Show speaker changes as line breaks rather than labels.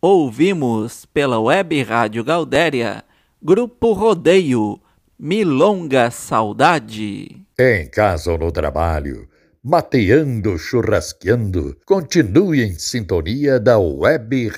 Ouvimos pela Web Rádio Gaudéria, Grupo Rodeio, Milonga Saudade.
Em casa ou no trabalho, mateando, churrasqueando, continue em sintonia da Web